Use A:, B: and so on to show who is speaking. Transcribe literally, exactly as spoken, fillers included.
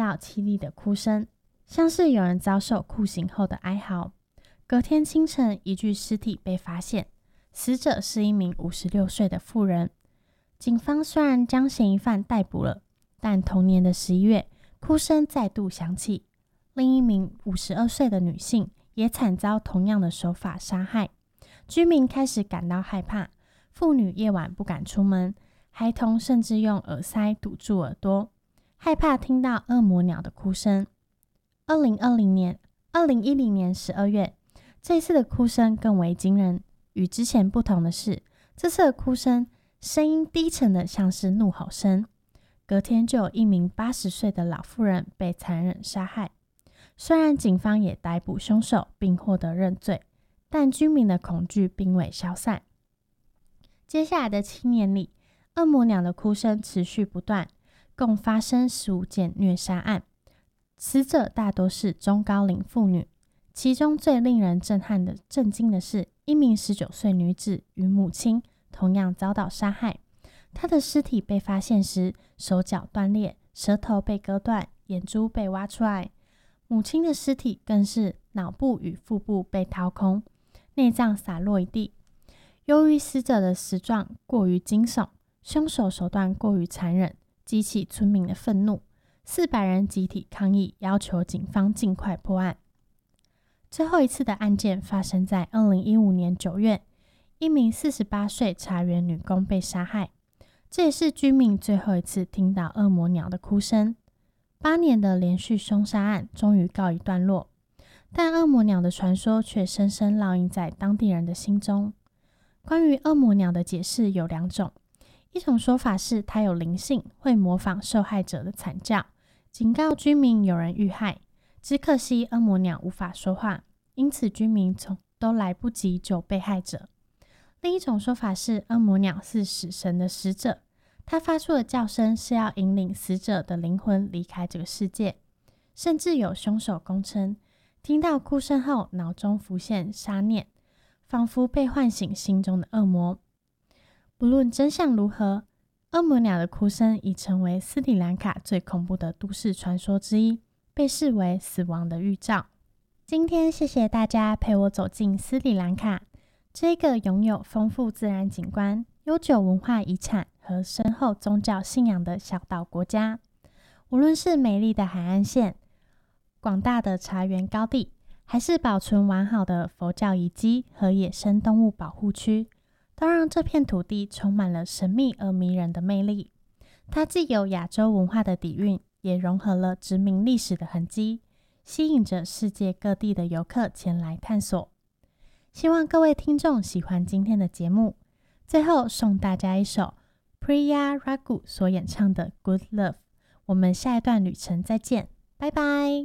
A: 到凄厉的哭声，像是有人遭受酷刑后的哀嚎。隔天清晨，一具尸体被发现，死者是一名五十六岁的妇人。警方虽然将嫌疑犯逮捕了，但同年的十一月，哭声再度响起，另一名五十二岁的女性也惨遭同样的手法杀害。居民开始感到害怕，妇女夜晚不敢出门，孩童甚至用耳塞堵住耳朵，害怕听到恶魔鸟的哭声。二零二零年、二零一零年十二月，这次的哭声更为惊人。与之前不同的是，这次的哭声声音低沉的像是怒吼声。隔天就有一名八十岁的老妇人被残忍杀害。虽然警方也逮捕凶手并获得认罪，但居民的恐惧并未消散。接下来的七年里，恶魔鸟的哭声持续不断，共发生十五件虐杀案，死者大多是中高龄妇女。其中最令人震撼的、震惊的是，一名十九岁女子与母亲同样遭到杀害。她的尸体被发现时，手脚断裂，舌头被割断，眼珠被挖出来。母亲的尸体更是脑部与腹部被掏空，内脏洒落一地。由于死者的死状过于惊悚，凶手手段过于残忍，激起村民的愤怒。四百人集体抗议，要求警方尽快破案。最后一次的案件发生在二零一五年九月，一名四十八岁茶园女工被杀害。这也是居民最后一次听到恶魔鸟的哭声。八年的连续凶杀案终于告一段落，但恶魔鸟的传说却深深烙印在当地人的心中。关于恶魔鸟的解释有两种，一种说法是它有灵性，会模仿受害者的惨叫，警告居民有人遇害。只可惜恶魔鸟无法说话，因此居民从都来不及救被害者。另一种说法是恶魔鸟是死神的使者，它发出的叫声是要引领死者的灵魂离开这个世界。甚至有凶手供称，听到哭声后脑中浮现杀念，仿佛被唤醒心中的恶魔。不论真相如何，恶魔鸟的哭声已成为斯里兰卡最恐怖的都市传说之一，被视为死亡的预兆。今天谢谢大家陪我走进斯里兰卡，这个拥有丰富自然景观、悠久文化遗产和深厚宗教信仰的小岛国家。无论是美丽的海岸线、广大的茶园高地，还是保存完好的佛教遗迹和野生动物保护区，都让这片土地充满了神秘而迷人的魅力。它既有亚洲文化的底蕴，也融合了殖民历史的痕迹，吸引着世界各地的游客前来探索。希望各位听众喜欢今天的节目。最后送大家一首 Priya Ragu 所演唱的 Good Love。我们下一段旅程再见，拜拜。